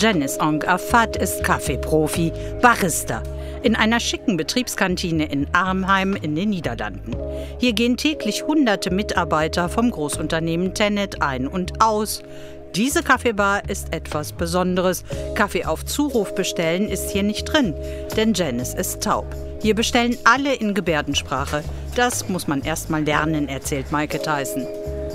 Janice Ong-Afat ist Kaffeeprofi, Barista in einer schicken Betriebskantine in Arnhem in den Niederlanden. Hier gehen täglich hunderte Mitarbeiter vom Großunternehmen Tennet ein und aus. Diese Kaffeebar ist etwas Besonderes. Kaffee auf Zuruf bestellen ist hier nicht drin, denn Janice ist taub. Hier bestellen alle in Gebärdensprache. Das muss man erst mal lernen, erzählt Maike Thijssen.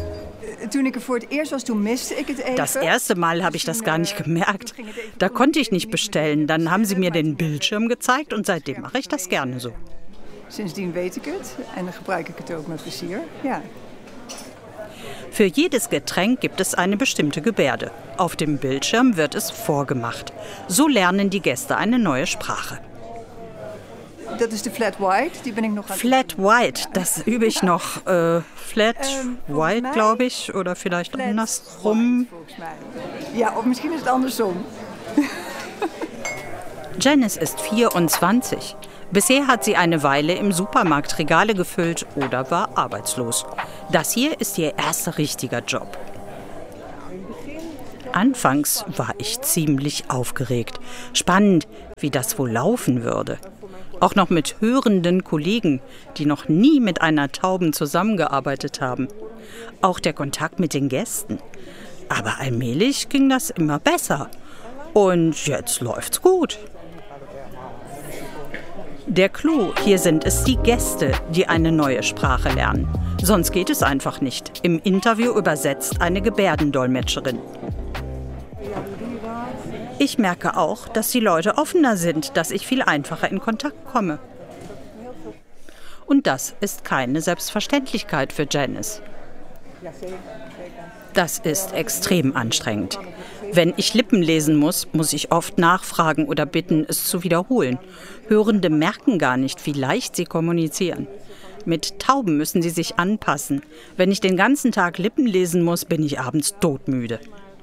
Das erste Mal habe ich das gar nicht gemerkt. Da konnte ich nicht bestellen. Dann haben sie mir den Bildschirm gezeigt und seitdem mache ich das gerne so. Sindsdien weet ik het en gebruik ik het ook met plezier. Ja. Für jedes Getränk gibt es eine bestimmte Gebärde. Auf dem Bildschirm wird es vorgemacht. So lernen die Gäste eine neue Sprache. Dat is de Flat White, die ben ik nog aan. Flat White, das übe ich noch. Flat White, glaube ich, oder vielleicht andersrum. Ja, of misschien is het andersom. Janice ist 24. Bisher hat sie eine Weile im Supermarkt Regale gefüllt oder war arbeitslos. Das hier ist ihr erster richtiger Job. Anfangs war ich ziemlich aufgeregt. Spannend, wie das wohl laufen würde. Auch noch mit hörenden Kollegen, die noch nie mit einer Tauben zusammengearbeitet haben. Auch der Kontakt mit den Gästen. Aber allmählich ging das immer besser. Und jetzt läuft's gut. Der Clou, hier sind es die Gäste, die eine neue Sprache lernen. Sonst geht es einfach nicht. Im Interview übersetzt eine Gebärdendolmetscherin. Ich merke auch, dass die Leute offener sind, dass ich viel einfacher in Kontakt komme. Und das ist keine Selbstverständlichkeit für Janice. Das ist extrem anstrengend. Wenn ich Lippen lesen muss, muss ich oft nachfragen oder bitten, es zu wiederholen. Hörende merken gar nicht, wie leicht sie kommunizieren. Mit Tauben müssen sie sich anpassen. Wenn ich den ganzen Tag Lippen lesen muss, bin ich abends todmüde.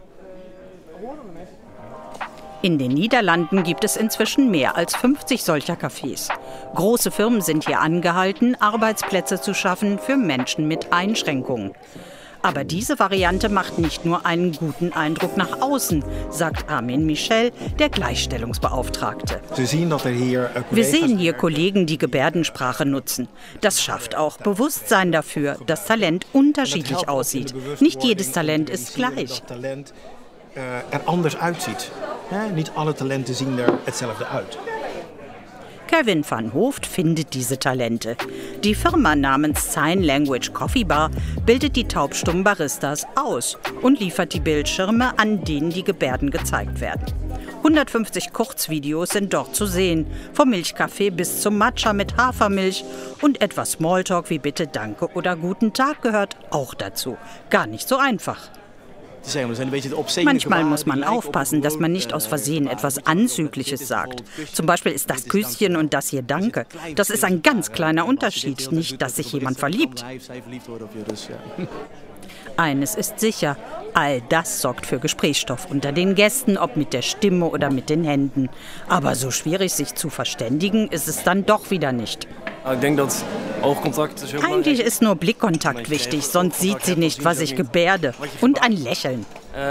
In den Niederlanden gibt es inzwischen mehr als 50 solcher Cafés. Große Firmen sind hier angehalten, Arbeitsplätze zu schaffen für Menschen mit Einschränkungen. Aber diese Variante macht nicht nur einen guten Eindruck nach außen, sagt Armin Michel, der Gleichstellungsbeauftragte. Wir sehen hier Kollegen, die Gebärdensprache nutzen. Das schafft auch Bewusstsein dafür, dass Talent unterschiedlich aussieht. Nicht jedes Talent ist gleich. Anders uitziet. Niet alle Talenten zien er hetzelfde uit. Kevin van Hooft findet diese Talente. Die Firma namens Sign Language Coffee Bar bildet die taubstummen Baristas aus und liefert die Bildschirme, an denen die Gebärden gezeigt werden. 150 Kurzvideos sind dort zu sehen, vom Milchkaffee bis zum Matcha mit Hafermilch, und etwas Smalltalk wie Bitte, Danke oder Guten Tag gehört auch dazu. Gar nicht so einfach. Manchmal muss man aufpassen, dass man nicht aus Versehen etwas Anzügliches sagt. Zum Beispiel ist das Küsschen und das hier Danke. Das ist ein ganz kleiner Unterschied, nicht, dass sich jemand verliebt. Eines ist sicher, all das sorgt für Gesprächsstoff unter den Gästen, ob mit der Stimme oder mit den Händen. Aber so schwierig, sich zu verständigen, ist es dann doch wieder nicht. Eigentlich ist nur Blickkontakt wichtig, sonst sieht sie nicht, was ich gebärde. Und ein Lächeln.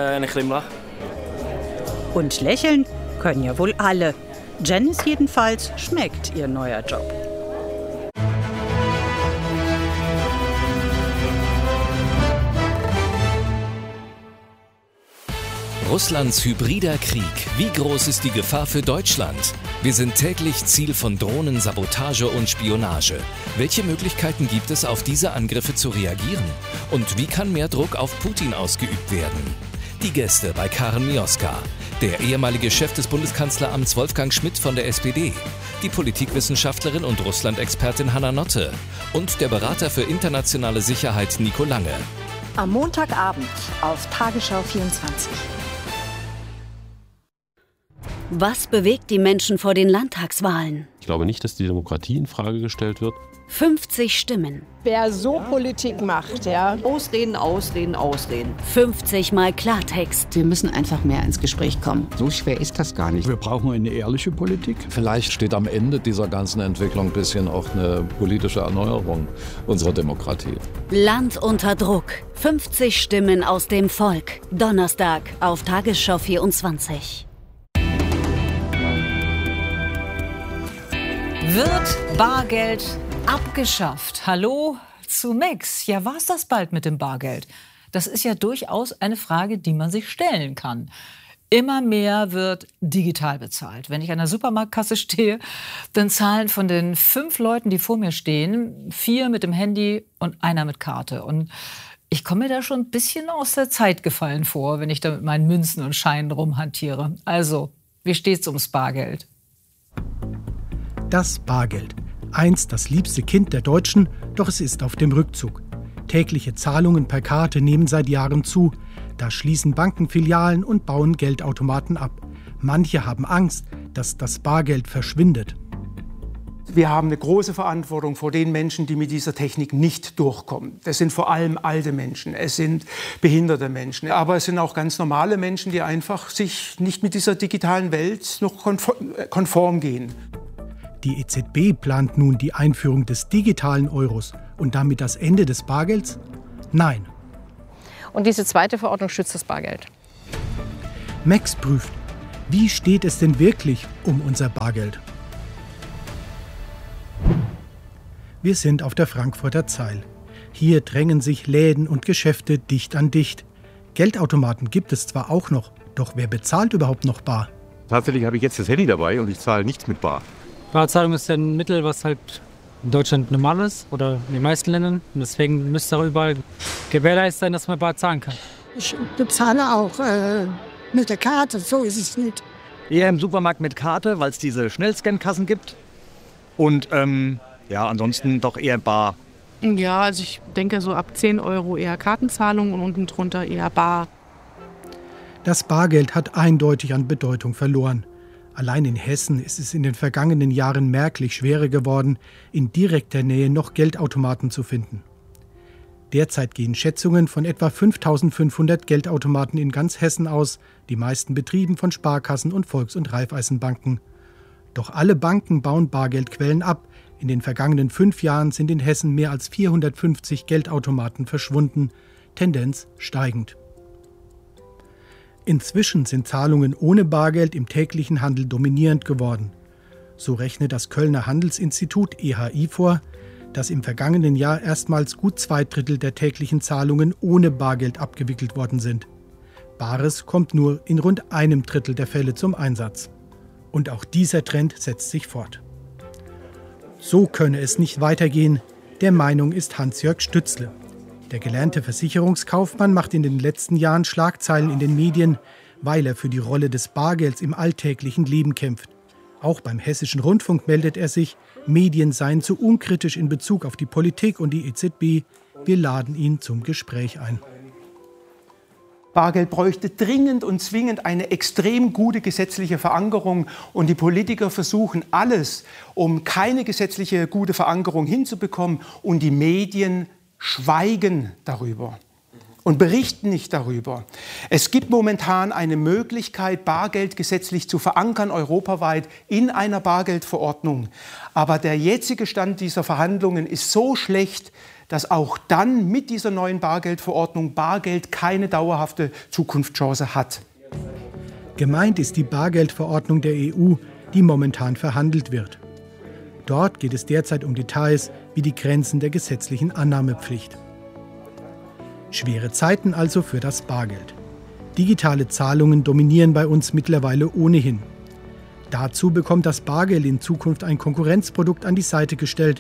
Und lächeln können ja wohl alle. Janice jedenfalls schmeckt ihr neuer Job. Russlands hybrider Krieg. Wie groß ist die Gefahr für Deutschland? Wir sind täglich Ziel von Drohnen, Sabotage und Spionage. Welche Möglichkeiten gibt es, auf diese Angriffe zu reagieren? Und wie kann mehr Druck auf Putin ausgeübt werden? Die Gäste bei Karen Mioska. Der ehemalige Chef des Bundeskanzleramts Wolfgang Schmidt von der SPD. Die Politikwissenschaftlerin und Russland-Expertin Hanna Notte. Und der Berater für internationale Sicherheit Nico Lange. Am Montagabend auf Tagesschau 24. Was bewegt die Menschen vor den Landtagswahlen? Ich glaube nicht, dass die Demokratie in Frage gestellt wird. 50 Stimmen. Wer so Politik macht, ja. Ausreden, ausreden, ausreden. 50 Mal Klartext. Wir müssen einfach mehr ins Gespräch kommen. So schwer ist das gar nicht. Wir brauchen eine ehrliche Politik. Vielleicht steht am Ende dieser ganzen Entwicklung ein bisschen auch eine politische Erneuerung unserer Demokratie. Land unter Druck. 50 Stimmen aus dem Volk. Donnerstag auf Tagesschau 24. Wird Bargeld abgeschafft? Hallo zu Max. Ja, war's das bald mit dem Bargeld? Das ist ja durchaus eine Frage, die man sich stellen kann. Immer mehr wird digital bezahlt. Wenn ich an der Supermarktkasse stehe, dann zahlen von den 5 Leuten, die vor mir stehen, 4 mit dem Handy und einer mit Karte. Und ich komme mir da schon ein bisschen aus der Zeit gefallen vor, wenn ich da mit meinen Münzen und Scheinen rumhantiere. Also, wie steht's ums Bargeld? Das Bargeld. Einst das liebste Kind der Deutschen, doch es ist auf dem Rückzug. Tägliche Zahlungen per Karte nehmen seit Jahren zu. Da schließen Banken Filialen und bauen Geldautomaten ab. Manche haben Angst, dass das Bargeld verschwindet. Wir haben eine große Verantwortung vor den Menschen, die mit dieser Technik nicht durchkommen. Das sind vor allem alte Menschen, es sind behinderte Menschen, aber es sind auch ganz normale Menschen, die einfach sich nicht mit dieser digitalen Welt noch konform gehen. Die EZB plant nun die Einführung des digitalen Euros und damit das Ende des Bargelds? Nein. Und diese zweite Verordnung schützt das Bargeld. Max prüft, wie steht es denn wirklich um unser Bargeld? Wir sind auf der Frankfurter Zeil. Hier drängen sich Läden und Geschäfte dicht an dicht. Geldautomaten gibt es zwar auch noch, doch wer bezahlt überhaupt noch bar? Tatsächlich habe ich jetzt das Handy dabei und ich zahle nichts mit bar. Barzahlung ist ja ein Mittel, was halt in Deutschland normal ist oder in den meisten Ländern. Und deswegen müsste auch überall gewährleistet sein, dass man bar zahlen kann. Ich bezahle auch mit der Karte, so ist es nicht. Eher im Supermarkt mit Karte, weil es diese Schnellscan-Kassen gibt. Und ansonsten doch eher bar. Ja, also ich denke so ab 10 € eher Kartenzahlung und unten drunter eher bar. Das Bargeld hat eindeutig an Bedeutung verloren. Allein in Hessen ist es in den vergangenen Jahren merklich schwerer geworden, in direkter Nähe noch Geldautomaten zu finden. Derzeit gehen Schätzungen von etwa 5.500 Geldautomaten in ganz Hessen aus, die meisten betrieben von Sparkassen und Volks- und Raiffeisenbanken. Doch alle Banken bauen Bargeldquellen ab. In den vergangenen 5 Jahren sind in Hessen mehr als 450 Geldautomaten verschwunden, Tendenz steigend. Inzwischen sind Zahlungen ohne Bargeld im täglichen Handel dominierend geworden. So rechnet das Kölner Handelsinstitut EHI vor, dass im vergangenen Jahr erstmals gut 2/3 der täglichen Zahlungen ohne Bargeld abgewickelt worden sind. Bares kommt nur in rund 1/3 der Fälle zum Einsatz. Und auch dieser Trend setzt sich fort. So könne es nicht weitergehen, der Meinung ist Hans-Jörg Stützle. Der gelernte Versicherungskaufmann macht in den letzten Jahren Schlagzeilen in den Medien, weil er für die Rolle des Bargelds im alltäglichen Leben kämpft. Auch beim Hessischen Rundfunk meldet er sich, Medien seien zu unkritisch in Bezug auf die Politik und die EZB. Wir laden ihn zum Gespräch ein. Bargeld bräuchte dringend und zwingend eine extrem gute gesetzliche Verankerung. Und die Politiker versuchen alles, um keine gesetzliche gute Verankerung hinzubekommen. Und die Medien schweigen darüber und berichten nicht darüber. Es gibt momentan eine Möglichkeit, Bargeld gesetzlich zu verankern, europaweit in einer Bargeldverordnung. Aber der jetzige Stand dieser Verhandlungen ist so schlecht, dass auch dann mit dieser neuen Bargeldverordnung Bargeld keine dauerhafte Zukunftschance hat. Gemeint ist die Bargeldverordnung der EU, die momentan verhandelt wird. Dort geht es derzeit um Details wie die Grenzen der gesetzlichen Annahmepflicht. Schwere Zeiten also für das Bargeld. Digitale Zahlungen dominieren bei uns mittlerweile ohnehin. Dazu bekommt das Bargeld in Zukunft ein Konkurrenzprodukt an die Seite gestellt.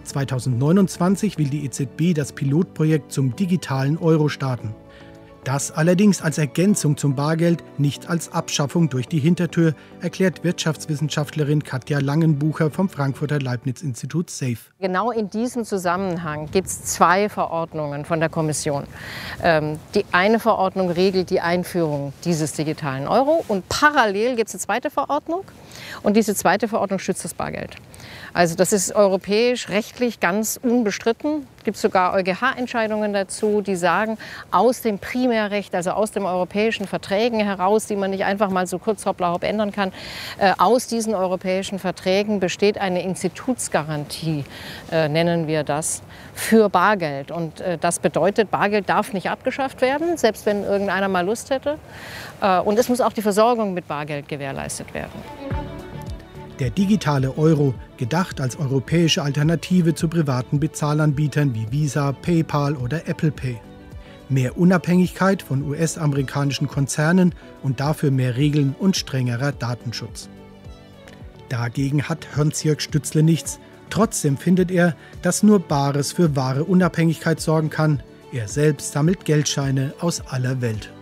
2029 will die EZB das Pilotprojekt zum digitalen Euro starten. Das allerdings als Ergänzung zum Bargeld, nicht als Abschaffung durch die Hintertür, erklärt Wirtschaftswissenschaftlerin Katja Langenbucher vom Frankfurter Leibniz-Institut SAFE. Genau in diesem Zusammenhang gibt es 2 Verordnungen von der Kommission. Die eine Verordnung regelt die Einführung dieses digitalen Euro und parallel gibt es eine zweite Verordnung und diese zweite Verordnung schützt das Bargeld. Also das ist europäisch rechtlich ganz unbestritten. Es gibt sogar EuGH-Entscheidungen dazu, die sagen, aus dem Primärrecht, also aus den europäischen Verträgen heraus, die man nicht einfach mal so kurz hoppla hopp ändern kann, aus diesen europäischen Verträgen besteht eine Institutsgarantie, nennen wir das, für Bargeld. Und das bedeutet, Bargeld darf nicht abgeschafft werden, selbst wenn irgendeiner mal Lust hätte. Und es muss auch die Versorgung mit Bargeld gewährleistet werden. Der digitale Euro, gedacht als europäische Alternative zu privaten Bezahlanbietern wie Visa, PayPal oder Apple Pay. Mehr Unabhängigkeit von US-amerikanischen Konzernen und dafür mehr Regeln und strengerer Datenschutz. Dagegen hat Hans-Jörg Stützle nichts. Trotzdem findet er, dass nur Bares für wahre Unabhängigkeit sorgen kann. Er selbst sammelt Geldscheine aus aller Welt.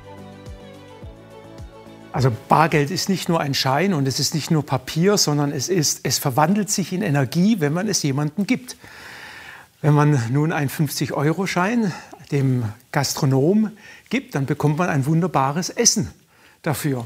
Also Bargeld ist nicht nur ein Schein und es ist nicht nur Papier, sondern es verwandelt sich in Energie, wenn man es jemandem gibt. Wenn man nun einen 50-Euro-Schein dem Gastronom gibt, dann bekommt man ein wunderbares Essen dafür.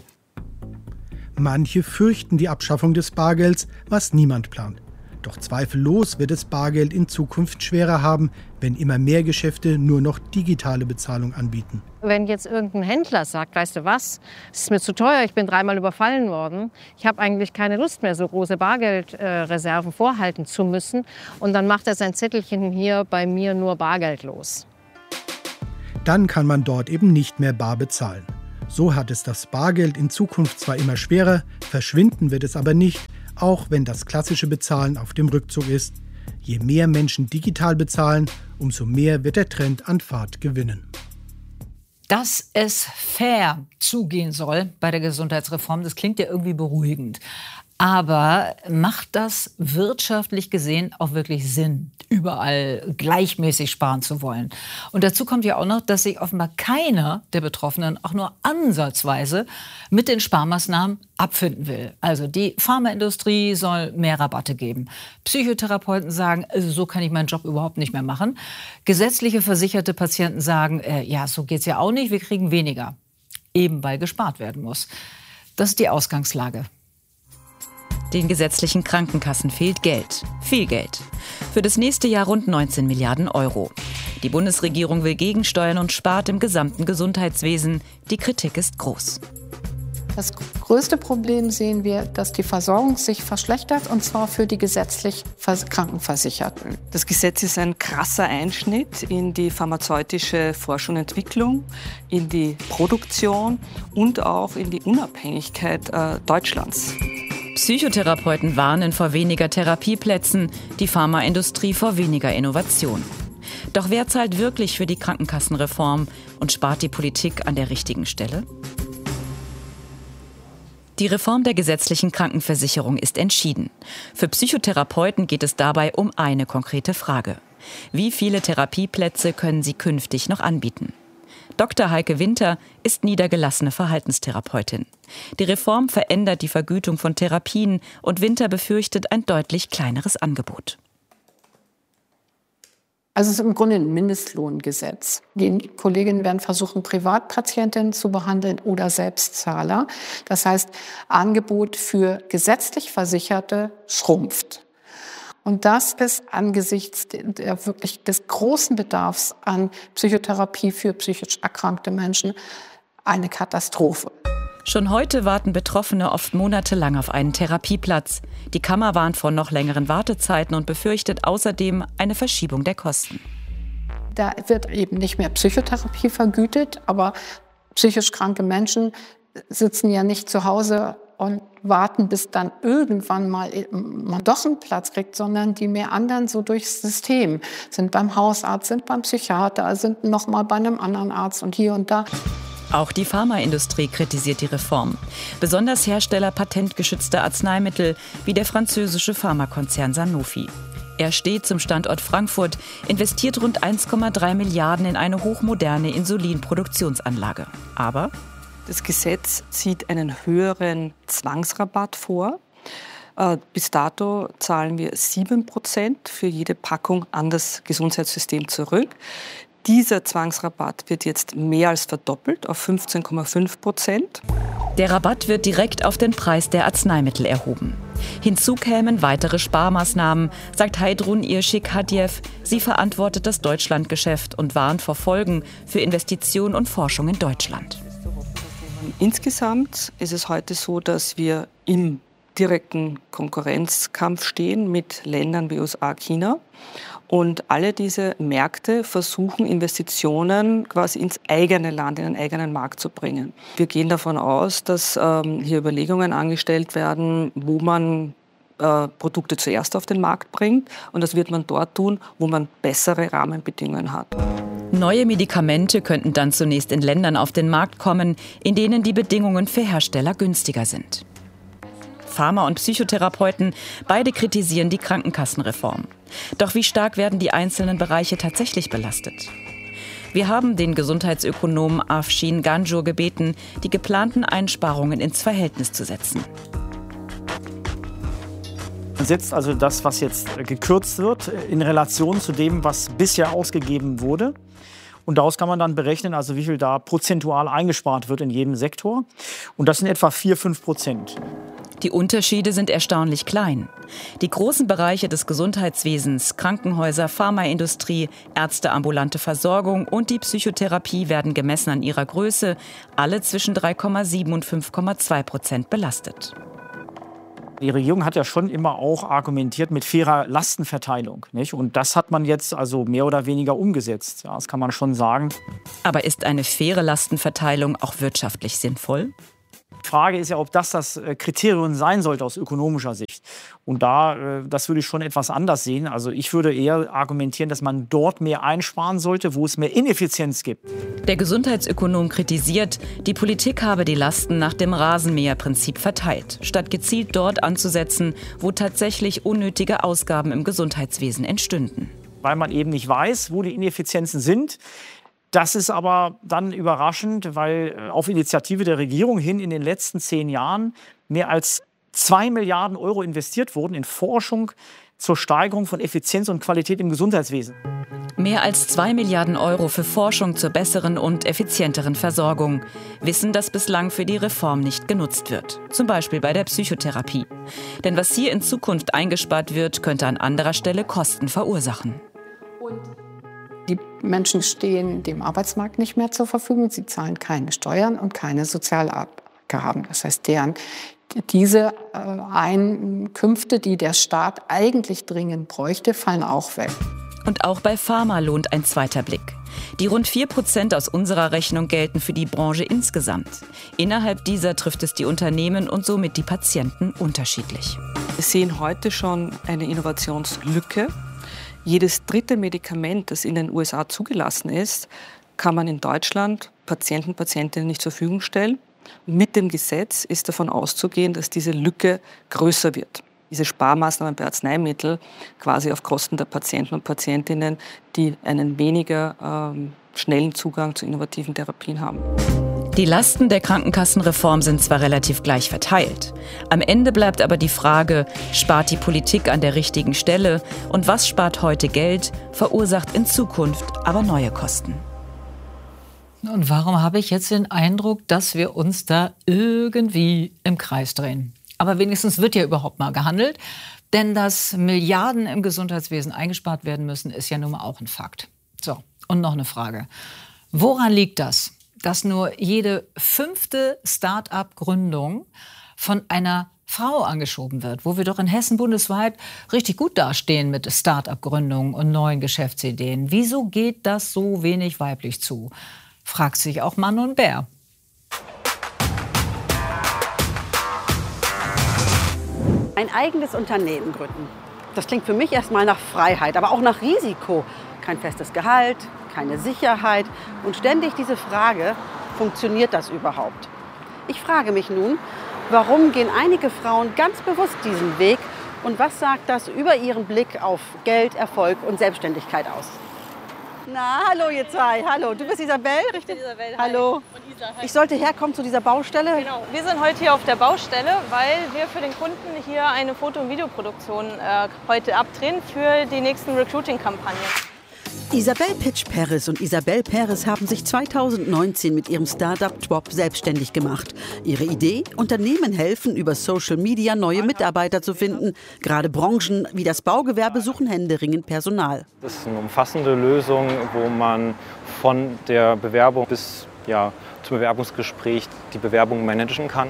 Manche fürchten die Abschaffung des Bargelds, was niemand plant. Doch zweifellos wird es Bargeld in Zukunft schwerer haben, wenn immer mehr Geschäfte nur noch digitale Bezahlung anbieten. Wenn jetzt irgendein Händler sagt, weißt du was, es ist mir zu teuer, ich bin 3-mal überfallen worden, ich habe eigentlich keine Lust mehr, so große Bargeldreserven vorhalten zu müssen, und dann macht er sein Zettelchen hier bei mir nur bargeldlos. Dann kann man dort eben nicht mehr bar bezahlen. So hat es das Bargeld in Zukunft zwar immer schwerer, verschwinden wird es aber nicht, auch wenn das klassische Bezahlen auf dem Rückzug ist. Je mehr Menschen digital bezahlen, umso mehr wird der Trend an Fahrt gewinnen. Dass es fair zugehen soll bei der Gesundheitsreform, das klingt ja irgendwie beruhigend. Aber macht das wirtschaftlich gesehen auch wirklich Sinn, überall gleichmäßig sparen zu wollen? Und dazu kommt ja auch noch, dass sich offenbar keiner der Betroffenen auch nur ansatzweise mit den Sparmaßnahmen abfinden will. Also die Pharmaindustrie soll mehr Rabatte geben. Psychotherapeuten sagen, also so kann ich meinen Job überhaupt nicht mehr machen. Gesetzliche versicherte Patienten sagen, ja, so geht's ja auch nicht, wir kriegen weniger. Eben weil gespart werden muss. Das ist die Ausgangslage. Den gesetzlichen Krankenkassen fehlt Geld. Viel Geld. Für das nächste Jahr rund 19 Milliarden Euro. Die Bundesregierung will gegensteuern und spart im gesamten Gesundheitswesen. Die Kritik ist groß. Das größte Problem sehen wir, dass die Versorgung sich verschlechtert, und zwar für die gesetzlich Krankenversicherten. Das Gesetz ist ein krasser Einschnitt in die pharmazeutische Forschung und Entwicklung, in die Produktion und auch in die Unabhängigkeit Deutschlands. Psychotherapeuten warnen vor weniger Therapieplätzen, die Pharmaindustrie vor weniger Innovation. Doch wer zahlt wirklich für die Krankenkassenreform und spart die Politik an der richtigen Stelle? Die Reform der gesetzlichen Krankenversicherung ist entschieden. Für Psychotherapeuten geht es dabei um eine konkrete Frage. Wie viele Therapieplätze können sie künftig noch anbieten? Dr. Heike Winter ist niedergelassene Verhaltenstherapeutin. Die Reform verändert die Vergütung von Therapien und Winter befürchtet ein deutlich kleineres Angebot. Also es ist im Grunde ein Mindestlohngesetz. Die Kolleginnen werden versuchen, Privatpatientinnen zu behandeln oder Selbstzahler. Das heißt, Angebot für gesetzlich Versicherte schrumpft. Und das ist angesichts wirklich des großen Bedarfs an Psychotherapie für psychisch erkrankte Menschen eine Katastrophe. Schon heute warten Betroffene oft monatelang auf einen Therapieplatz. Die Kammer warnt vor noch längeren Wartezeiten und befürchtet außerdem eine Verschiebung der Kosten. Da wird eben nicht mehr Psychotherapie vergütet, aber psychisch kranke Menschen sitzen ja nicht zu Hause und warten, bis dann irgendwann mal man doch einen Platz kriegt, sondern die mehr anderen so durchs System sind beim Hausarzt, sind beim Psychiater, sind noch mal bei einem anderen Arzt und hier und da. Auch die Pharmaindustrie kritisiert die Reform. Besonders Hersteller patentgeschützter Arzneimittel wie der französische Pharmakonzern Sanofi. Er steht zum Standort Frankfurt, investiert rund 1,3 Milliarden in eine hochmoderne Insulinproduktionsanlage. Aber das Gesetz sieht einen höheren Zwangsrabatt vor. Bis dato zahlen wir 7% für jede Packung an das Gesundheitssystem zurück. Dieser Zwangsrabatt wird jetzt mehr als verdoppelt auf 15,5%. Der Rabatt wird direkt auf den Preis der Arzneimittel erhoben. Hinzu kämen weitere Sparmaßnahmen, sagt Heidrun Irschik-Hadjew. Sie verantwortet das Deutschlandgeschäft und warnt vor Folgen für Investition und Forschung in Deutschland. Insgesamt ist es heute so, dass wir im direkten Konkurrenzkampf stehen mit Ländern wie USA, China. Und alle diese Märkte versuchen, Investitionen quasi ins eigene Land, in den eigenen Markt zu bringen. Wir gehen davon aus, dass hier Überlegungen angestellt werden, wo man Produkte zuerst auf den Markt bringt. Und das wird man dort tun, wo man bessere Rahmenbedingungen hat. Neue Medikamente könnten dann zunächst in Ländern auf den Markt kommen, in denen die Bedingungen für Hersteller günstiger sind. Pharma- und Psychotherapeuten, beide kritisieren die Krankenkassenreform. Doch wie stark werden die einzelnen Bereiche tatsächlich belastet? Wir haben den Gesundheitsökonomen Afshin Ganjur gebeten, die geplanten Einsparungen ins Verhältnis zu setzen. Man setzt also das, was jetzt gekürzt wird, in Relation zu dem, was bisher ausgegeben wurde. Und daraus kann man dann berechnen, also wie viel da prozentual eingespart wird in jedem Sektor. Und das sind etwa 4-5%. Die Unterschiede sind erstaunlich klein. Die großen Bereiche des Gesundheitswesens, Krankenhäuser, Pharmaindustrie, ärzteambulante Versorgung und die Psychotherapie werden gemessen an ihrer Größe alle zwischen 3,7 und 5,2% belastet. Die Regierung hat ja schon immer auch argumentiert mit fairer Lastenverteilung, nicht? Und das hat man jetzt also mehr oder weniger umgesetzt. Ja, das kann man schon sagen. Aber ist eine faire Lastenverteilung auch wirtschaftlich sinnvoll? Die Frage ist ja, ob das Kriterium sein sollte aus ökonomischer Sicht. Und das würde ich schon etwas anders sehen. Also ich würde eher argumentieren, dass man dort mehr einsparen sollte, wo es mehr Ineffizienz gibt. Der Gesundheitsökonom kritisiert, die Politik habe die Lasten nach dem Rasenmäherprinzip verteilt, statt gezielt dort anzusetzen, wo tatsächlich unnötige Ausgaben im Gesundheitswesen entstünden. Weil man eben nicht weiß, wo die Ineffizienzen sind. Das ist aber dann überraschend, weil auf Initiative der Regierung hin in den letzten 10 Jahren mehr als 2 Milliarden Euro investiert wurden in Forschung zur Steigerung von Effizienz und Qualität im Gesundheitswesen. Mehr als 2 Milliarden Euro für Forschung zur besseren und effizienteren Versorgung. Wissen, das bislang für die Reform nicht genutzt wird. Zum Beispiel bei der Psychotherapie. Denn was hier in Zukunft eingespart wird, könnte an anderer Stelle Kosten verursachen. Die Menschen stehen dem Arbeitsmarkt nicht mehr zur Verfügung. Sie zahlen keine Steuern und keine Sozialabgaben. Das heißt, diese Einkünfte, die der Staat eigentlich dringend bräuchte, fallen auch weg. Und auch bei Pharma lohnt ein zweiter Blick. Die rund 4% aus unserer Rechnung gelten für die Branche insgesamt. Innerhalb dieser trifft es die Unternehmen und somit die Patienten unterschiedlich. Wir sehen heute schon eine Innovationslücke. Jedes dritte Medikament, das in den USA zugelassen ist, kann man in Deutschland Patienten, Patientinnen nicht zur Verfügung stellen. Mit dem Gesetz ist davon auszugehen, dass diese Lücke größer wird. Diese Sparmaßnahmen bei Arzneimitteln quasi auf Kosten der Patienten und Patientinnen, die einen weniger schnellen Zugang zu innovativen Therapien haben. Die Lasten der Krankenkassenreform sind zwar relativ gleich verteilt. Am Ende bleibt aber die Frage, spart die Politik an der richtigen Stelle und was spart heute Geld, verursacht in Zukunft aber neue Kosten. Und warum habe ich jetzt den Eindruck, dass wir uns da irgendwie im Kreis drehen? Aber wenigstens wird ja überhaupt mal gehandelt. Denn dass Milliarden im Gesundheitswesen eingespart werden müssen, ist ja nun mal auch ein Fakt. So, und noch eine Frage. Woran liegt das, dass nur jede 5. Start-up-Gründung von einer Frau angeschoben wird, wo wir doch in Hessen bundesweit richtig gut dastehen mit Start-up-Gründungen und neuen Geschäftsideen? Wieso geht das so wenig weiblich zu? Fragt sich auch Mann und Bär. Ein eigenes Unternehmen gründen. Das klingt für mich erstmal nach Freiheit, aber auch nach Risiko. Kein festes Gehalt, keine Sicherheit und ständig diese Frage, funktioniert das überhaupt? Ich frage mich nun, warum gehen einige Frauen ganz bewusst diesen Weg und was sagt das über ihren Blick auf Geld, Erfolg und Selbstständigkeit aus? Na, hallo ihr zwei, hallo. Du bist Isabel, richtig? Isabel, hallo. Und Isa, hi. Ich sollte herkommen zu dieser Baustelle? Genau, wir sind heute hier auf der Baustelle, weil wir für den Kunden hier eine Foto- und Videoproduktion heute abdrehen für die nächsten Recruiting-Kampagnen. Isabel Pitsch-Perez und Isabel Perez haben sich 2019 mit ihrem Startup Twop selbstständig gemacht. Ihre Idee? Unternehmen helfen, über Social Media neue Mitarbeiter zu finden. Gerade Branchen wie das Baugewerbe suchen händeringend Personal. Das ist eine umfassende Lösung, wo man von der Bewerbung bis zum Bewerbungsgespräch die Bewerbung managen kann.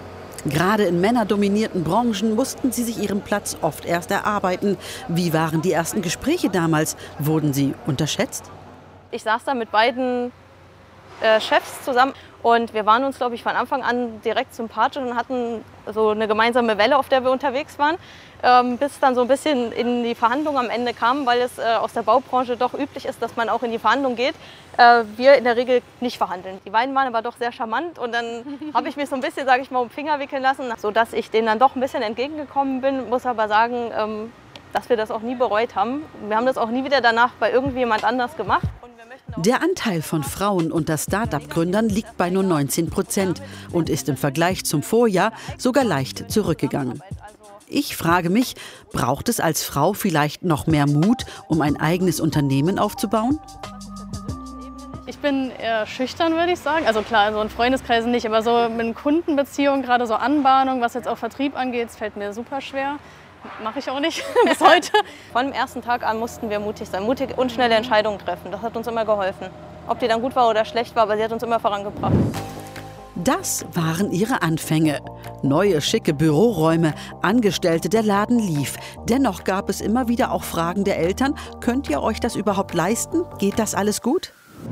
Gerade in männerdominierten Branchen mussten sie sich ihren Platz oft erst erarbeiten. Wie waren die ersten Gespräche damals? Wurden sie unterschätzt? Ich saß da mit beiden Chefs zusammen und wir waren uns, glaube ich, von Anfang an direkt sympathisch und hatten so eine gemeinsame Welle, auf der wir unterwegs waren, bis dann so ein bisschen in die Verhandlungen am Ende kam, weil es aus der Baubranche doch üblich ist, dass man auch in die Verhandlung geht. Wir in der Regel nicht verhandeln. Die beiden waren aber doch sehr charmant und dann habe ich mich so ein bisschen, sage ich mal, um den Finger wickeln lassen, sodass ich denen dann doch ein bisschen entgegengekommen bin, muss aber sagen, dass wir das auch nie bereut haben. Wir haben das auch nie wieder danach bei irgendjemand anders gemacht. Der Anteil von Frauen unter Start-up-Gründern liegt bei nur 19% und ist im Vergleich zum Vorjahr sogar leicht zurückgegangen. Ich frage mich, braucht es als Frau vielleicht noch mehr Mut, um ein eigenes Unternehmen aufzubauen? Ich bin eher schüchtern, würde ich sagen. Also klar, so in Freundeskreisen nicht, aber so mit Kundenbeziehungen, gerade so Anbahnung, was jetzt auch Vertrieb angeht, fällt mir super schwer. Mache ich auch nicht bis heute. Von dem ersten Tag an mussten wir mutig sein, mutig und schnelle Entscheidungen treffen. Das hat uns immer geholfen. Ob die dann gut war oder schlecht war, aber sie hat uns immer vorangebracht. Das waren ihre Anfänge. Neue, schicke Büroräume, Angestellte, der Laden lief. Dennoch gab es immer wieder auch Fragen der Eltern. Könnt ihr euch das überhaupt leisten? Geht das alles gut?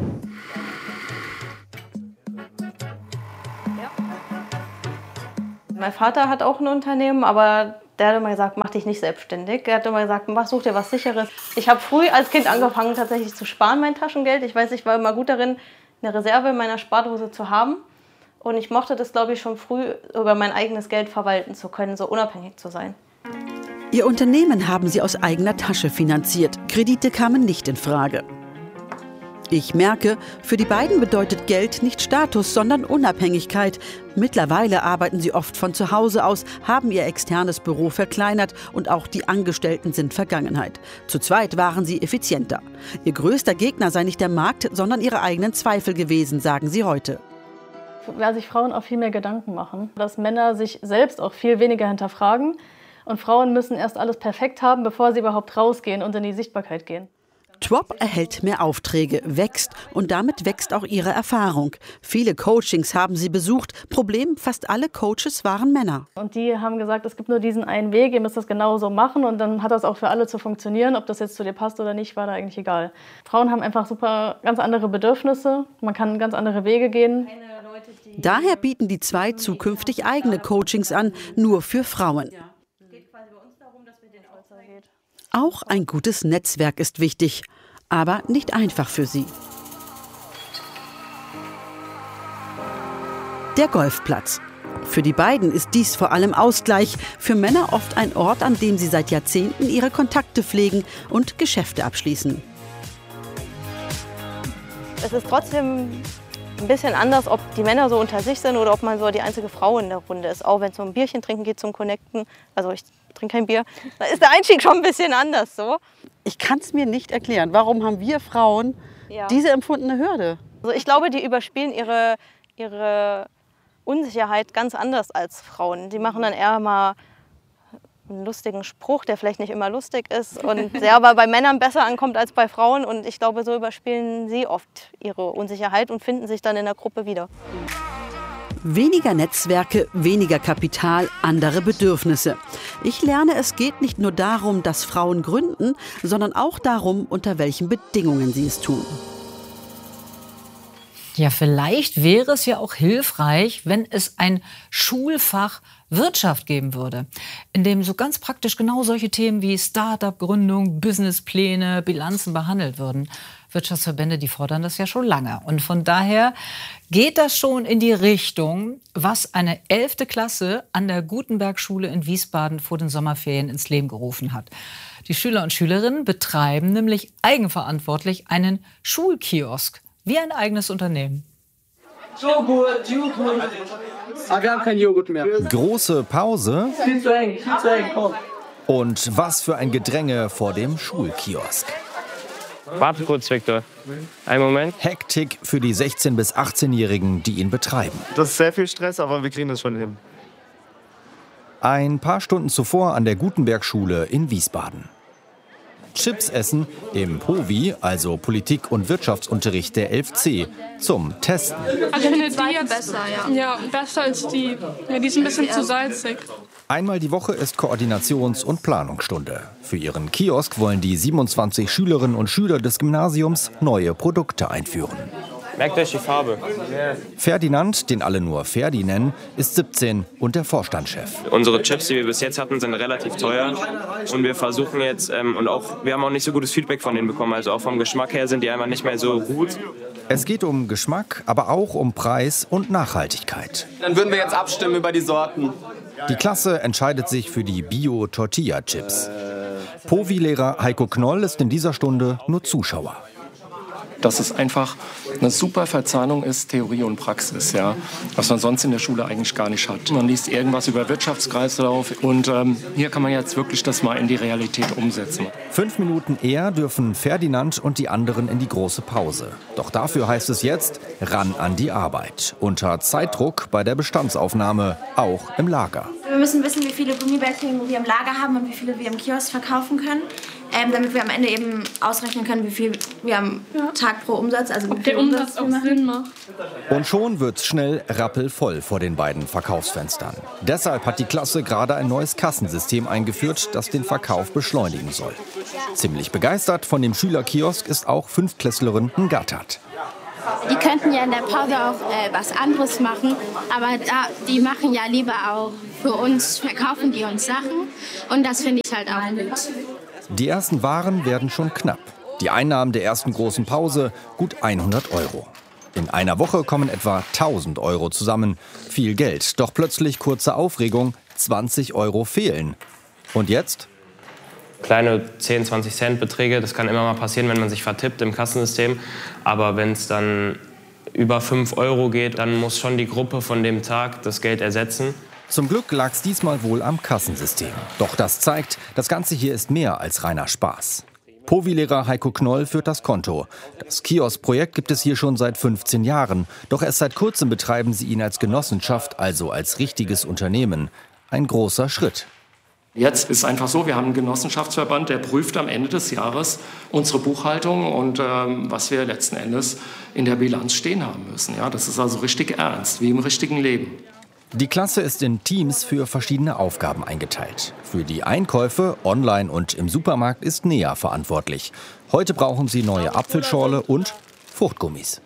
Mein Vater hat auch ein Unternehmen, aber der hat immer gesagt, mach dich nicht selbstständig. Er hat immer gesagt, such dir was Sicheres. Ich habe früh als Kind angefangen, tatsächlich zu sparen, mein Taschengeld. Ich weiß, ich war immer gut darin, eine Reserve in meiner Spardose zu haben. Und ich mochte das, glaube ich, schon früh, über mein eigenes Geld verwalten zu können, so unabhängig zu sein. Ihr Unternehmen haben sie aus eigener Tasche finanziert. Kredite kamen nicht in Frage. Ich merke, für die beiden bedeutet Geld nicht Status, sondern Unabhängigkeit. Mittlerweile arbeiten sie oft von zu Hause aus, haben ihr externes Büro verkleinert und auch die Angestellten sind Vergangenheit. Zu zweit waren sie effizienter. Ihr größter Gegner sei nicht der Markt, sondern ihre eigenen Zweifel gewesen, sagen sie heute. Weil sich Frauen auch viel mehr Gedanken machen, dass Männer sich selbst auch viel weniger hinterfragen und Frauen müssen erst alles perfekt haben, bevor sie überhaupt rausgehen und in die Sichtbarkeit gehen. TWOP erhält mehr Aufträge, wächst und damit wächst auch ihre Erfahrung. Viele Coachings haben sie besucht. Problem, fast alle Coaches waren Männer. Und die haben gesagt, es gibt nur diesen einen Weg, ihr müsst das genau so machen und dann hat das auch für alle zu funktionieren. Ob das jetzt zu dir passt oder nicht, war da eigentlich egal. Frauen haben einfach ganz andere Bedürfnisse, man kann ganz andere Wege gehen. Daher bieten die zwei zukünftig eigene Coachings an, nur für Frauen. Auch ein gutes Netzwerk ist wichtig, aber nicht einfach für sie. Der Golfplatz. Für die beiden ist dies vor allem Ausgleich, für Männer oft ein Ort, an dem sie seit Jahrzehnten ihre Kontakte pflegen und Geschäfte abschließen. Es ist trotzdem ein bisschen anders, ob die Männer so unter sich sind oder ob man so die einzige Frau in der Runde ist. Auch wenn es um ein Bierchen trinken geht, zum Connecten. Also ich trinke kein Bier. Da ist der Einstieg schon ein bisschen anders so. Ich kann es mir nicht erklären. Warum haben wir Frauen diese empfundene Hürde? Also ich glaube, die überspielen ihre Unsicherheit ganz anders als Frauen. Die machen dann eher mal einen lustigen Spruch, der vielleicht nicht immer lustig ist und der aber bei Männern besser ankommt als bei Frauen. Und ich glaube, so überspielen sie oft ihre Unsicherheit und finden sich dann in der Gruppe wieder. Weniger Netzwerke, weniger Kapital, andere Bedürfnisse. Ich lerne, es geht nicht nur darum, dass Frauen gründen, sondern auch darum, unter welchen Bedingungen sie es tun. Ja, vielleicht wäre es ja auch hilfreich, wenn es ein Schulfach Wirtschaft geben würde, in dem so ganz praktisch genau solche Themen wie Start-up-Gründung, Businesspläne, Bilanzen behandelt würden. Wirtschaftsverbände, die fordern das ja schon lange. Und von daher geht das schon in die Richtung, was eine 11. Klasse an der Gutenberg-Schule in Wiesbaden vor den Sommerferien ins Leben gerufen hat. Die Schüler und Schülerinnen betreiben nämlich eigenverantwortlich einen Schulkiosk, wie ein eigenes Unternehmen. Joghurt. Aber wir haben keinen Joghurt mehr. Große Pause. Viel zu eng, komm. Und was für ein Gedränge vor dem Schulkiosk. Warte kurz, Viktor. Einen Moment. Hektik für die 16- bis 18-Jährigen, die ihn betreiben. Das ist sehr viel Stress, aber wir kriegen das schon hin. Ein paar Stunden zuvor an der Gutenberg-Schule in Wiesbaden. Chips essen im POVI, also Politik- und Wirtschaftsunterricht der 11c, zum Testen. Also ich finde die jetzt besser, ja. Ja, besser als die. Ja, die ist ein bisschen zu salzig. Einmal die Woche ist Koordinations- und Planungsstunde. Für ihren Kiosk wollen die 27 Schülerinnen und Schüler des Gymnasiums neue Produkte einführen. Merkt euch die Farbe. Ferdinand, den alle nur Ferdi nennen, ist 17 und der Vorstandschef. Unsere Chips, die wir bis jetzt hatten, sind relativ teuer. Und wir versuchen jetzt, wir haben auch nicht so gutes Feedback von denen bekommen. Also auch vom Geschmack her sind die einfach nicht mehr so gut. Es geht um Geschmack, aber auch um Preis und Nachhaltigkeit. Dann würden wir jetzt abstimmen über die Sorten. Die Klasse entscheidet sich für die Bio-Tortilla-Chips. POVI-Lehrer Heiko Knoll ist in dieser Stunde nur Zuschauer. Dass es einfach eine super Verzahnung ist, Theorie und Praxis, ja, was man sonst in der Schule eigentlich gar nicht hat. Man liest irgendwas über Wirtschaftskreislauf und hier kann man jetzt wirklich das mal in die Realität umsetzen. 5 Minuten eher dürfen Ferdinand und die anderen in die große Pause. Doch dafür heißt es jetzt ran an die Arbeit. Unter Zeitdruck bei der Bestandsaufnahme, auch im Lager. Wir müssen wissen, wie viele Gummibärchen wir im Lager haben und wie viele wir im Kiosk verkaufen können, damit wir am Ende eben ausrechnen können, wie viel wir am Tag pro Umsatz, also ob der Umsatz auch Sinn macht. Und schon wird's schnell rappelvoll vor den beiden Verkaufsfenstern. Deshalb hat die Klasse gerade ein neues Kassensystem eingeführt, das den Verkauf beschleunigen soll. Ziemlich begeistert von dem Schülerkiosk ist auch Fünftklässlerin Ngatat. Die könnten ja in der Pause auch was anderes machen, aber die machen ja lieber auch für uns, verkaufen die uns Sachen und das finde ich halt auch gut. Die ersten Waren werden schon knapp. Die Einnahmen der ersten großen Pause gut 100 €. In einer Woche kommen etwa 1000 € zusammen. Viel Geld, doch plötzlich kurze Aufregung, 20 € fehlen. Und jetzt? Kleine 10, 20 Cent Beträge, das kann immer mal passieren, wenn man sich vertippt im Kassensystem. Aber wenn es dann über 5 € geht, dann muss schon die Gruppe von dem Tag das Geld ersetzen. Zum Glück lag es diesmal wohl am Kassensystem. Doch das zeigt, das Ganze hier ist mehr als reiner Spaß. POVI-Lehrer Heiko Knoll führt das Konto. Das Kiosk-Projekt gibt es hier schon seit 15 Jahren. Doch erst seit kurzem betreiben sie ihn als Genossenschaft, also als richtiges Unternehmen. Ein großer Schritt. Jetzt ist einfach so, wir haben einen Genossenschaftsverband, der prüft am Ende des Jahres unsere Buchhaltung und was wir letzten Endes in der Bilanz stehen haben müssen. Ja, das ist also richtig ernst, wie im richtigen Leben. Die Klasse ist in Teams für verschiedene Aufgaben eingeteilt. Für die Einkäufe, online und im Supermarkt ist Nea verantwortlich. Heute brauchen sie neue Apfelschorle und Fruchtgummis.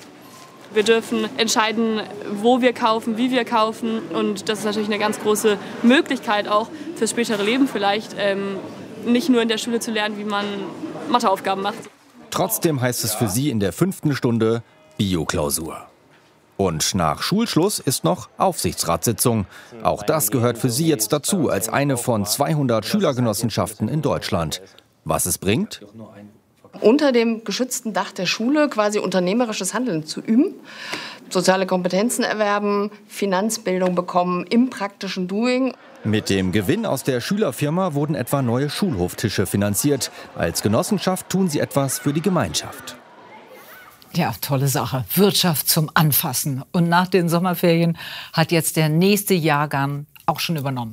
Wir dürfen entscheiden, wo wir kaufen, wie wir kaufen. Und das ist natürlich eine ganz große Möglichkeit auch fürs spätere Leben vielleicht, nicht nur in der Schule zu lernen, wie man Matheaufgaben macht. Trotzdem heißt es für sie in der 5. Stunde Bio-Klausur. Und nach Schulschluss ist noch Aufsichtsratssitzung. Auch das gehört für sie jetzt dazu, als eine von 200 Schülergenossenschaften in Deutschland. Was es bringt? Unter dem geschützten Dach der Schule quasi unternehmerisches Handeln zu üben, soziale Kompetenzen erwerben, Finanzbildung bekommen im praktischen Doing. Mit dem Gewinn aus der Schülerfirma wurden etwa neue Schulhoftische finanziert. Als Genossenschaft tun sie etwas für die Gemeinschaft. Ja, tolle Sache. Wirtschaft zum Anfassen. Und nach den Sommerferien hat jetzt der nächste Jahrgang auch schon übernommen.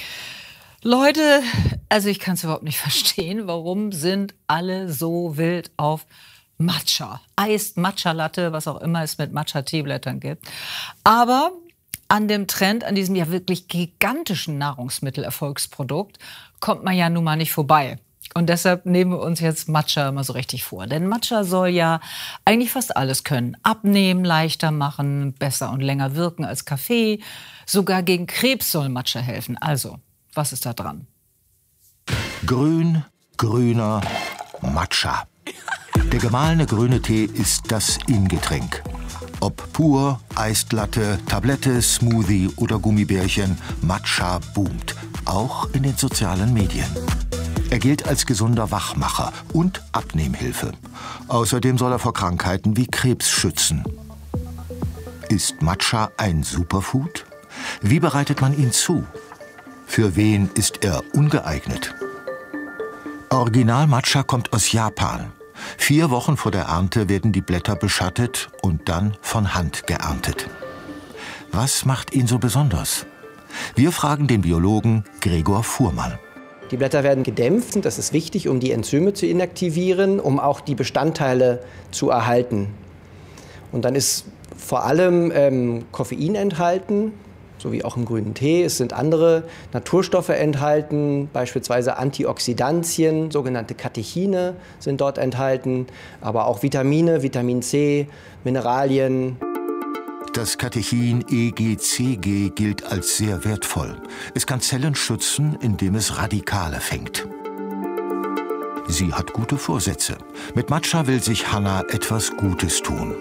Leute, also ich kann es überhaupt nicht verstehen, warum sind alle so wild auf Matcha? Eis, Matcha-Latte, was auch immer es mit Matcha-Teeblättern gibt. Aber an dem Trend, an diesem ja wirklich gigantischen Nahrungsmittelerfolgsprodukt, kommt man ja nun mal nicht vorbei. Und deshalb nehmen wir uns jetzt Matcha mal so richtig vor. Denn Matcha soll ja eigentlich fast alles können. Abnehmen, leichter machen, besser und länger wirken als Kaffee. Sogar gegen Krebs soll Matcha helfen. Also, was ist da dran? Grün, grüner Matcha. Der gemahlene grüne Tee ist das In-Getränk. Ob pur, Eislatte, Tablette, Smoothie oder Gummibärchen, Matcha boomt. Auch in den sozialen Medien. Er gilt als gesunder Wachmacher und Abnehmhilfe. Außerdem soll er vor Krankheiten wie Krebs schützen. Ist Matcha ein Superfood? Wie bereitet man ihn zu? Für wen ist er ungeeignet? Original Matcha kommt aus Japan. 4 Wochen vor der Ernte werden die Blätter beschattet und dann von Hand geerntet. Was macht ihn so besonders? Wir fragen den Biologen Gregor Fuhrmann. Die Blätter werden gedämpft, das ist wichtig, um die Enzyme zu inaktivieren, um auch die Bestandteile zu erhalten. Und dann ist vor allem Koffein enthalten, so wie auch im grünen Tee. Es sind andere Naturstoffe enthalten, beispielsweise Antioxidantien, sogenannte Katechine sind dort enthalten, aber auch Vitamine, Vitamin C, Mineralien. Das Katechin EGCG gilt als sehr wertvoll. Es kann Zellen schützen, indem es Radikale fängt. Sie hat gute Vorsätze. Mit Matcha will sich Hanna etwas Gutes tun.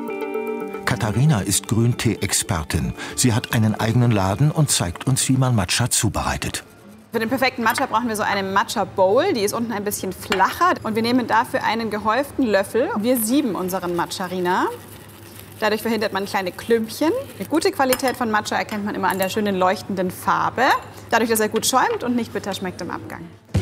Katharina ist Grüntee-Expertin. Sie hat einen eigenen Laden und zeigt uns, wie man Matcha zubereitet. Für den perfekten Matcha brauchen wir so eine Matcha-Bowl. Die ist unten ein bisschen flacher. Und wir nehmen dafür einen gehäuften Löffel. Wir sieben unseren Matcharina. Dadurch verhindert man kleine Klümpchen. Eine gute Qualität von Matcha erkennt man immer an der schönen leuchtenden Farbe. Dadurch, dass er gut schäumt und nicht bitter schmeckt im Abgang.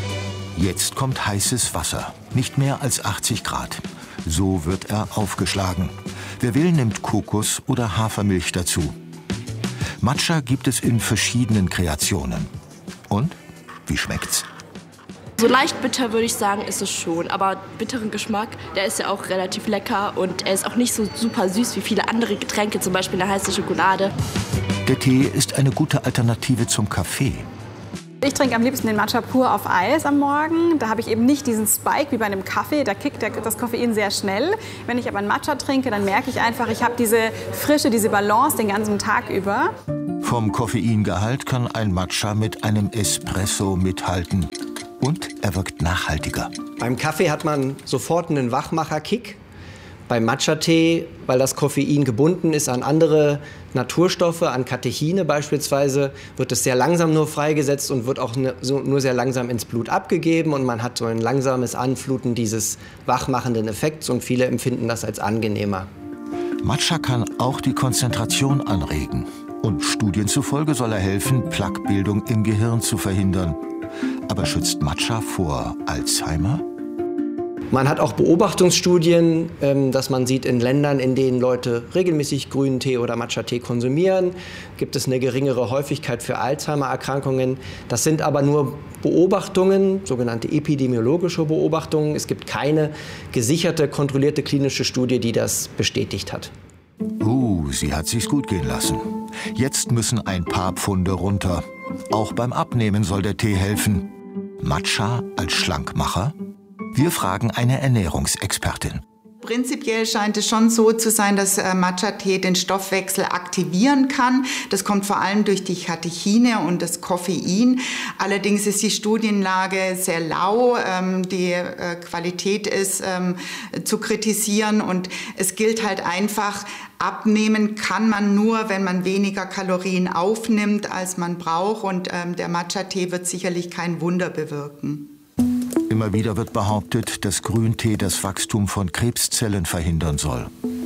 Jetzt kommt heißes Wasser. Nicht mehr als 80 Grad. So wird er aufgeschlagen. Wer will, nimmt Kokos oder Hafermilch dazu. Matcha gibt es in verschiedenen Kreationen. Und? Wie schmeckt's? So leicht bitter würde ich sagen, ist es schon. Aber bitteren Geschmack, der ist ja auch relativ lecker. Und er ist auch nicht so super süß wie viele andere Getränke, zum Beispiel eine heiße Schokolade. Der Tee ist eine gute Alternative zum Kaffee. Ich trinke am liebsten den Matcha pur auf Eis am Morgen. Da habe ich eben nicht diesen Spike wie bei einem Kaffee. Da kickt das Koffein sehr schnell. Wenn ich aber einen Matcha trinke, dann merke ich einfach, ich habe diese Frische, diese Balance den ganzen Tag über. Vom Koffeingehalt kann ein Matcha mit einem Espresso mithalten. Und er wirkt nachhaltiger. Beim Kaffee hat man sofort einen Wachmacher-Kick. Beim Matcha-Tee, weil das Koffein gebunden ist an andere Naturstoffe, an Katechine beispielsweise, wird es sehr langsam nur freigesetzt und wird auch nur sehr langsam ins Blut abgegeben. Und man hat so ein langsames Anfluten dieses wachmachenden Effekts und viele empfinden das als angenehmer. Matcha kann auch die Konzentration anregen. Und Studien zufolge soll er helfen, Plaquebildung im Gehirn zu verhindern. Aber schützt Matcha vor Alzheimer? Man hat auch Beobachtungsstudien, dass man sieht, in Ländern, in denen Leute regelmäßig grünen Tee oder Matcha-Tee konsumieren, gibt es eine geringere Häufigkeit für Alzheimer-Erkrankungen. Das sind aber nur Beobachtungen, sogenannte epidemiologische Beobachtungen. Es gibt keine gesicherte, kontrollierte klinische Studie, die das bestätigt hat. Sie hat sich's gut gehen lassen. Jetzt müssen ein paar Pfunde runter. Auch beim Abnehmen soll der Tee helfen. Matcha als Schlankmacher? Wir fragen eine Ernährungsexpertin. Prinzipiell scheint es schon so zu sein, dass Matcha-Tee den Stoffwechsel aktivieren kann. Das kommt vor allem durch die Katechine und das Koffein. Allerdings ist die Studienlage sehr lau. Die Qualität ist zu kritisieren. Und es gilt halt einfach, abnehmen kann man nur, wenn man weniger Kalorien aufnimmt, als man braucht. Und der Matcha-Tee wird sicherlich kein Wunder bewirken. Immer wieder wird behauptet, dass Grüntee das Wachstum von Krebszellen verhindern soll.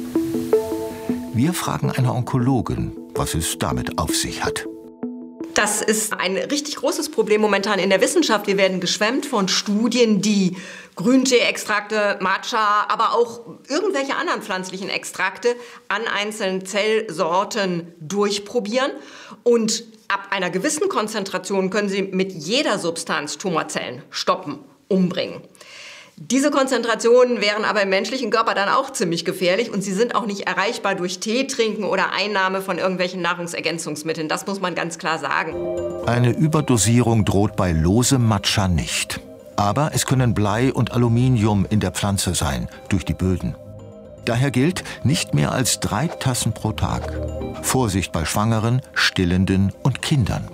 Wir fragen eine Onkologin, was es damit auf sich hat. Das ist ein richtig großes Problem momentan in der Wissenschaft. Wir werden geschwemmt von Studien, die Grüntee-Extrakte, Matcha, aber auch irgendwelche anderen pflanzlichen Extrakte an einzelnen Zellsorten durchprobieren. Und ab einer gewissen Konzentration können sie mit jeder Substanz Tumorzellen stoppen, umbringen. Diese Konzentrationen wären aber im menschlichen Körper dann auch ziemlich gefährlich und sie sind auch nicht erreichbar durch Tee trinken oder Einnahme von irgendwelchen Nahrungsergänzungsmitteln. Das muss man ganz klar sagen. Eine Überdosierung droht bei losem Matcha nicht. Aber es können Blei und Aluminium in der Pflanze sein, durch die Böden. Daher gilt, nicht mehr als 3 Tassen pro Tag. Vorsicht bei Schwangeren, Stillenden und Kindern.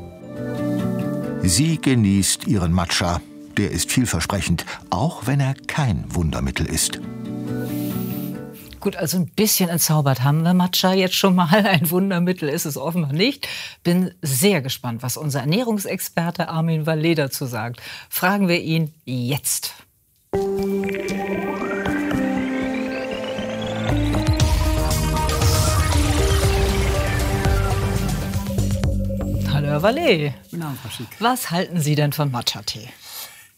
Sie genießt ihren Matcha. Der ist vielversprechend, auch wenn er kein Wundermittel ist. Gut, also ein bisschen entzaubert haben wir Matcha jetzt schon mal. Ein Wundermittel ist es offenbar nicht. Bin sehr gespannt, was unser Ernährungsexperte Armin Vallee dazu sagt. Fragen wir ihn jetzt. Hallo Herr Vallee. Was halten Sie denn von Matcha-Tee?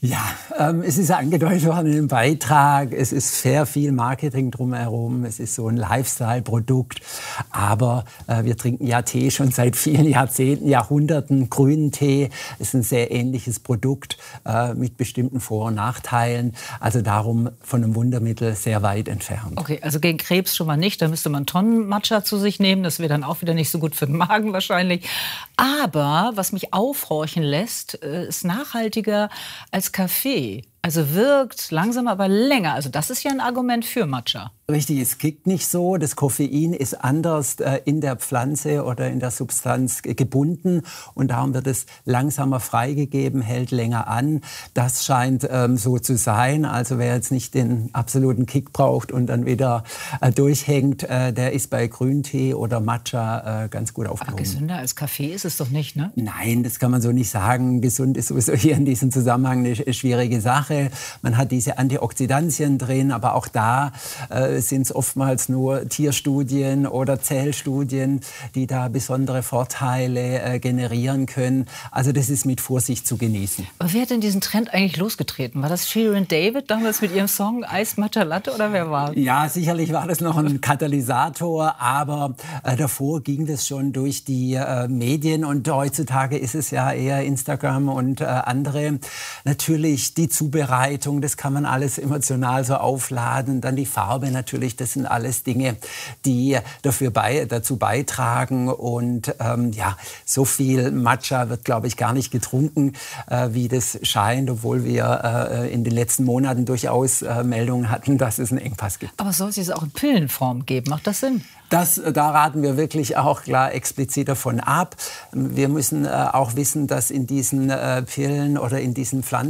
Ja, es ist angedeutet worden im Beitrag, es ist sehr viel Marketing drumherum, es ist so ein Lifestyle-Produkt, aber wir trinken ja Tee schon seit vielen Jahrzehnten, Jahrhunderten, grünen Tee ist ein sehr ähnliches Produkt mit bestimmten Vor- und Nachteilen, also darum von einem Wundermittel sehr weit entfernt. Okay, also gegen Krebs schon mal nicht, da müsste man Tonnen Matcha zu sich nehmen, das wäre dann auch wieder nicht so gut für den Magen wahrscheinlich, aber was mich aufhorchen lässt, ist nachhaltiger als Kaffee. Also wirkt langsamer, aber länger. Also das ist ja ein Argument für Matcha. Richtig, es kickt nicht so. Das Koffein ist anders in der Pflanze oder in der Substanz gebunden und darum wird es langsamer freigegeben, hält länger an. Das scheint so zu sein. Also wer jetzt nicht den absoluten Kick braucht und dann wieder durchhängt, der ist bei Grüntee oder Matcha ganz gut aufgehoben. Aber gesünder als Kaffee ist es doch nicht, ne? Nein, das kann man so nicht sagen. Gesund ist sowieso hier in diesem Zusammenhang eine schwierige Sache. Man hat diese Antioxidantien drin, aber auch da sind es oftmals nur Tierstudien oder Zellstudien, die da besondere Vorteile generieren können. Also das ist mit Vorsicht zu genießen. Aber wer hat denn diesen Trend eigentlich losgetreten? War das Shirin David damals mit ihrem Song Eis Matcha Latte oder wer war es? Ja, sicherlich war das noch ein Katalysator, aber davor ging das schon durch die Medien und heutzutage ist es ja eher Instagram und andere. Natürlich die Zubereitung, das kann man alles emotional so aufladen. Dann die Farbe natürlich, das sind alles Dinge, die dazu beitragen. Und ja, so viel Matcha wird, glaube ich, gar nicht getrunken, wie das scheint, obwohl wir in den letzten Monaten durchaus Meldungen hatten, dass es einen Engpass gibt. Aber soll es es auch in Pillenform geben? Macht das Sinn? Da raten wir wirklich auch klar explizit davon ab. Wir müssen auch wissen, dass in diesen Pillen oder in diesen Pflanzen